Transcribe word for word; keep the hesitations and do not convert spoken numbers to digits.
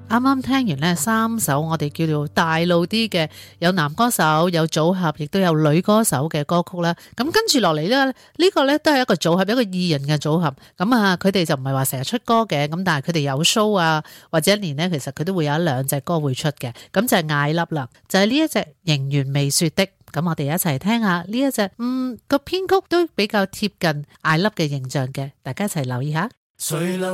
啱啱聽完呢三首我哋叫做大路啲嘅，有男歌手、有組合，亦都有女歌手嘅歌曲啦。咁跟住落嚟呢，呢、呢個呢都係一個組合，一個二人嘅組合。咁啊，佢哋就唔係話成日出歌嘅，咁但係佢哋有 show 啊，或者一年呢，其實佢都會有一兩隻歌會出嘅。咁就係艾粒啦，就係呢一隻仍然未說的。咁我哋一齊聽下呢一隻，嗯個編曲都比較貼近艾粒嘅形象嘅，大家一齊留意下。